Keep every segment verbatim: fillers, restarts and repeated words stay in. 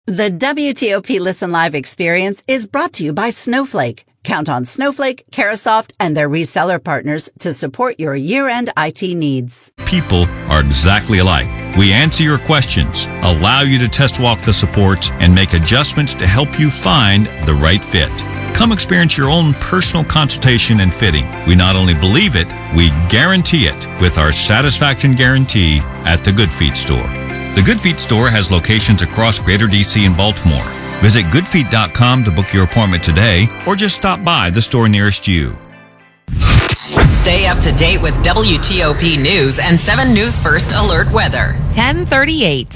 The W T O P Listen Live experience is brought to you by Snowflake. Count on Snowflake, Carasoft, and their reseller partners to support your year-end I T needs. People are exactly alike. We answer your questions, allow you to test walk the supports, and make adjustments to help you find the right fit. Come experience your own personal consultation and fitting. We not only believe it, we guarantee it with our satisfaction guarantee at the Good Feet store. The Good Feet store has locations across Greater D C and Baltimore. Visit good feet dot com to book your appointment today or just stop by the store nearest you. Stay up to date with W T O P News and seven News First Alert Weather. ten thirty-eight.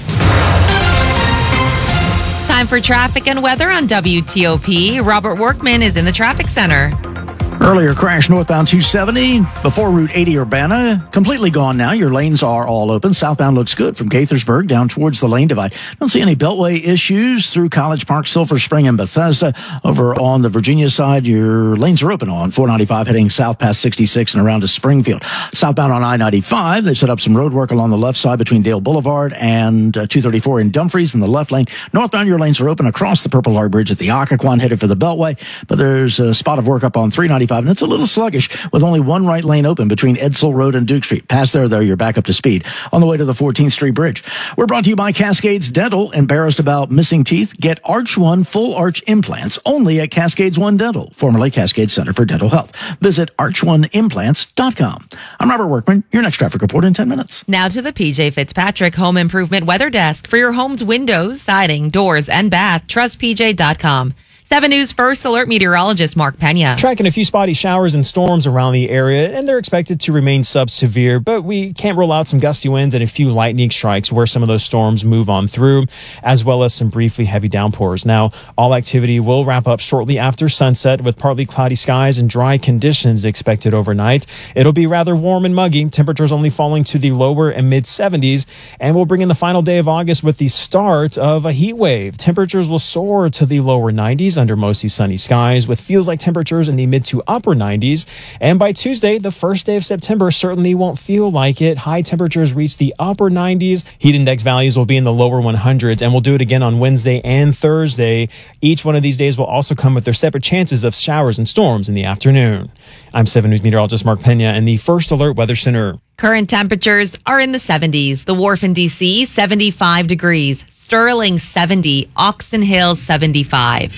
Time for traffic and weather on W T O P. Robert Workman is in the traffic center. Earlier crash northbound two seventy before Route eighty Urbana. Completely gone now. Your lanes are all open. Southbound looks good from Gaithersburg down towards the lane divide. Don't see any beltway issues through College Park, Sulphur Spring, and Bethesda. Over on the Virginia side, your lanes are open on four ninety-five heading south past sixty-six and around to Springfield. Southbound on I ninety-five, they've set up some road work along the left side between Dale Boulevard and uh, two thirty-four in Dumfries in the left lane. Northbound, your lanes are open across the Purple Heart Bridge at the Occoquan headed for the beltway, but there's a spot of work up on three ninety-five. And it's a little sluggish with only one right lane open between Edsel Road and Duke Street. Past there, though, you're back up to speed on the way to the fourteenth Street Bridge. We're brought to you by Cascades Dental. Embarrassed about missing teeth? Get Arch One full arch implants only at Cascades One Dental, formerly Cascade Center for Dental Health. Visit arch one implants dot com. I'm Robert Workman. Your next traffic report in ten minutes. Now to the P J Fitzpatrick Home Improvement Weather Desk. For your home's windows, siding, doors, and bath, trust P J dot com. seven News First Alert meteorologist Mark Pena. Tracking a few spotty showers and storms around the area, and they're expected to remain sub-severe, but we can't rule out some gusty winds and a few lightning strikes where some of those storms move on through, as well as some briefly heavy downpours. Now, all activity will wrap up shortly after sunset with partly cloudy skies and dry conditions expected overnight. It'll be rather warm and muggy, temperatures only falling to the lower and mid seventies, and we'll bring in the final day of August with the start of a heat wave. Temperatures will soar to the lower nineties under mostly sunny skies with feels like temperatures in the mid to upper nineties. And by Tuesday, the first day of September, certainly won't feel like it. High temperatures reach the upper nineties. Heat index values will be in the lower hundreds, and we'll do it again on Wednesday and Thursday. Each one of these days will also come with their separate chances of showers and storms in the afternoon. I'm seven News meteorologist Mark Pena in the First Alert Weather Center. Current temperatures are in the seventies. The Wharf in D C, seventy-five degrees. Sterling, seventy. Oxon Hill, seventy-five.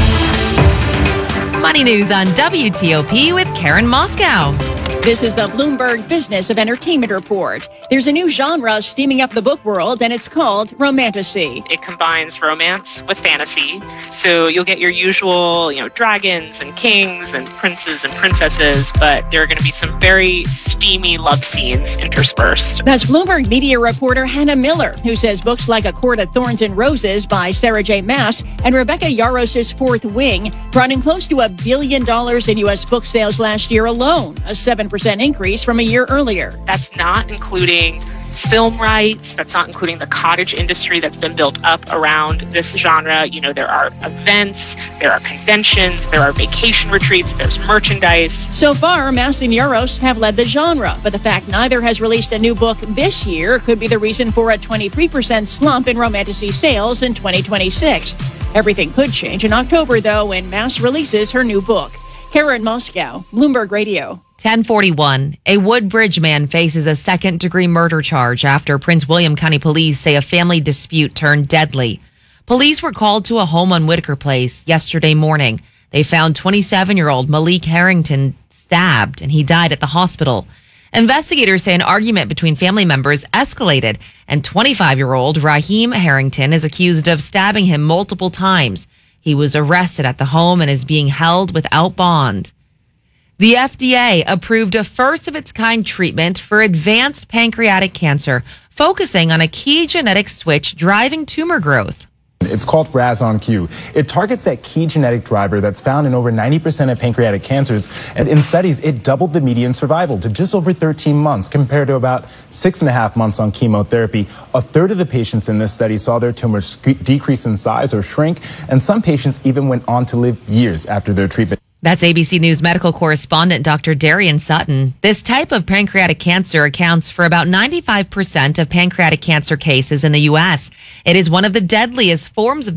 Money news on W T O P with Karen Moscow. This is the Bloomberg Business of Entertainment Report. There's a new genre steaming up the book world, and it's called romantasy. It combines romance with fantasy. So you'll get your usual, you know, dragons and kings and princes and princesses, but there are going to be some very steamy love scenes interspersed. That's Bloomberg media reporter Hannah Miller, who says books like A Court of Thorns and Roses by Sarah J. Maas and Rebecca Yarros' Fourth Wing brought in close to a billion dollars in U S book sales last year alone, a seven percent increase from a year earlier. That's not including film rights. That's not including the cottage industry that's been built up around this genre. You know, there are events, there are conventions, there are vacation retreats, there's merchandise. So far, Maas and Yarros have led the genre, but the fact neither has released a new book this year could be the reason for a twenty-three percent slump in romantasy sales in twenty twenty-six. Everything could change in October, though, when Maas releases her new book. Karen Moscow, Bloomberg Radio. ten forty-one. A Woodbridge man faces a second-degree murder charge after Prince William County Police say a family dispute turned deadly. Police were called to a home on Whitaker Place yesterday morning. They found twenty-seven-year-old Malik Harrington stabbed, and he died at the hospital. Investigators say an argument between family members escalated, and twenty-five-year-old Raheem Harrington is accused of stabbing him multiple times. He was arrested at the home and is being held without bond. The F D A approved a first-of-its-kind treatment for advanced pancreatic cancer, focusing on a key genetic switch driving tumor growth. It's called RAS-on-Q. It targets that key genetic driver that's found in over ninety percent of pancreatic cancers. And in studies, it doubled the median survival to just over thirteen months compared to about six and a half months on chemotherapy. A third of the patients in this study saw their tumors decrease in size or shrink, and some patients even went on to live years after their treatment. That's A B C News medical correspondent Doctor Darian Sutton. This type of pancreatic cancer accounts for about ninety-five percent of pancreatic cancer cases in the U S. It is one of the deadliest forms of